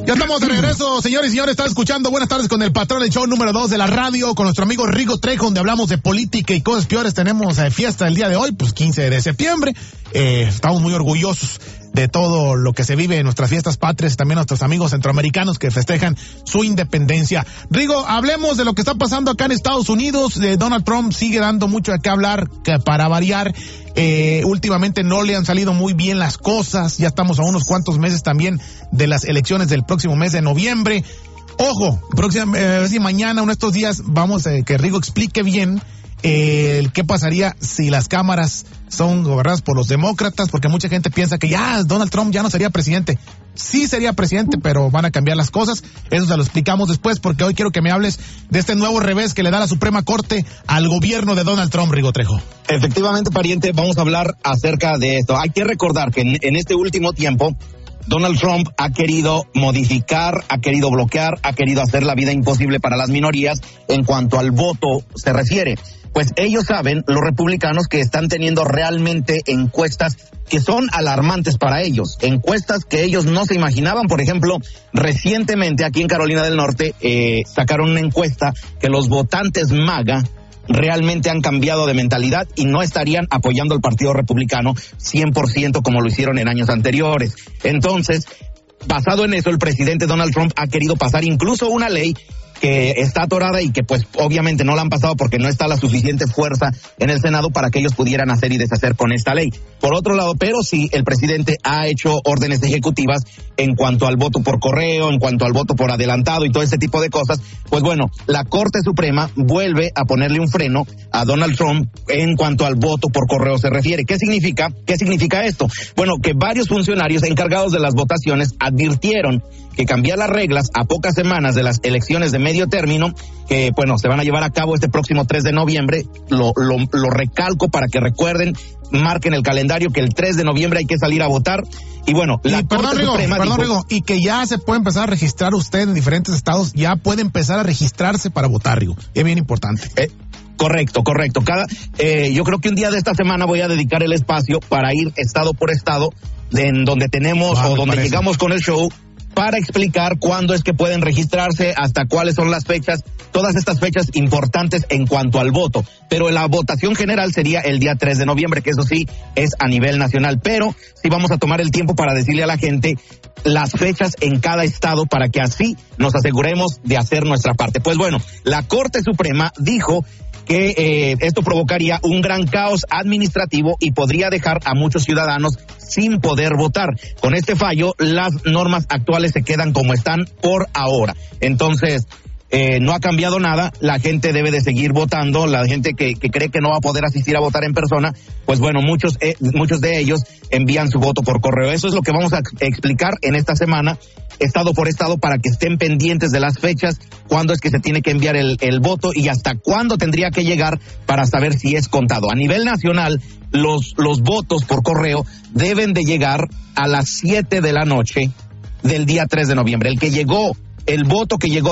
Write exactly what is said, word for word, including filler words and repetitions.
Ya estamos de regreso, señores y señores, están escuchando Buenas Tardes con el Patrón, el show número dos de la radio, con nuestro amigo Rigo Trejo, donde hablamos de política y cosas peores. Tenemos eh, fiesta el día de hoy, pues quince de septiembre. Eh, estamos muy orgullosos de todo lo que se vive en nuestras fiestas patrias, y también nuestros amigos centroamericanos que festejan su independencia. Rigo, hablemos de lo que está pasando acá en Estados Unidos. Eh, Donald Trump sigue dando mucho de qué hablar, que para variar, eh, últimamente no le han salido muy bien las cosas. Ya estamos a unos cuantos meses también de las elecciones del próximo mes de noviembre. Ojo, próxima, eh, si mañana, uno de estos días, vamos a eh, que Rigo explique bien Eh, qué pasaría si las cámaras son gobernadas por los demócratas, porque mucha gente piensa que ya Donald Trump ya no sería presidente. Sí sería presidente, pero van a cambiar las cosas. Eso se lo explicamos después, porque hoy quiero que me hables de este nuevo revés que le da la Suprema Corte al gobierno de Donald Trump, Rigo Trejo. Efectivamente, pariente, vamos a hablar acerca de esto. Hay que recordar que en, en este último tiempo Donald Trump ha querido modificar, ha querido bloquear, ha querido hacer la vida imposible para las minorías en cuanto al voto se refiere. Pues ellos saben, los republicanos, que están teniendo realmente encuestas que son alarmantes para ellos, encuestas que ellos no se imaginaban. Por ejemplo, recientemente aquí en Carolina del Norte eh, sacaron una encuesta que los votantes MAGA realmente han cambiado de mentalidad y no estarían apoyando al Partido Republicano cien por ciento como lo hicieron en años anteriores. Entonces, basado en eso, el presidente Donald Trump ha querido pasar incluso una ley que está atorada y que pues obviamente no la han pasado porque no está la suficiente fuerza en el Senado para que ellos pudieran hacer y deshacer con esta ley. Por otro lado, pero sí, el presidente ha hecho órdenes ejecutivas en cuanto al voto por correo, en cuanto al voto por adelantado y todo ese tipo de cosas. Pues bueno, la Corte Suprema vuelve a ponerle un freno a Donald Trump en cuanto al voto por correo se refiere. ¿Qué significa? ¿Qué significa esto? Bueno, que varios funcionarios encargados de las votaciones advirtieron que cambiar las reglas a pocas semanas de las elecciones de medio término, que bueno, se van a llevar a cabo este próximo tres de noviembre, lo, lo, lo recalco para que recuerden, marquen el calendario que el tres de noviembre hay que salir a votar. Y bueno, la y perdón, Corte Rigo, Suprema perdón, dijo, Rigo, y que ya se puede empezar a registrar usted en diferentes estados, ya puede empezar a registrarse para votar, Rigo. Es bien importante. Eh, Correcto, correcto. Cada, eh, yo creo que un día de esta semana voy a dedicar el espacio para ir estado por estado, de, en donde tenemos ah, o donde parece. llegamos con el show, para explicar cuándo es que pueden registrarse, hasta cuáles son las fechas, todas estas fechas importantes en cuanto al voto. Pero la votación general sería el día tres de noviembre, que eso sí es a nivel nacional. Pero sí vamos a tomar el tiempo para decirle a la gente las fechas en cada estado para que así nos aseguremos de hacer nuestra parte. Pues bueno, la Corte Suprema dijo que eh, esto provocaría un gran caos administrativo y podría dejar a muchos ciudadanos sin poder votar. Con este fallo, las normas actuales se quedan como están por ahora. Entonces, eh, no ha cambiado nada, la gente debe de seguir votando, la gente que, que cree que no va a poder asistir a votar en persona, pues bueno, muchos, eh, muchos de ellos envían su voto por correo. Eso es lo que vamos a explicar en esta semana, estado por estado, para que estén pendientes de las fechas, cuándo es que se tiene que enviar el, el voto y hasta cuándo tendría que llegar para saber si es contado. A nivel nacional, los, los votos por correo deben de llegar a las siete de la noche del día tres de noviembre. El que llegó, el voto que llegó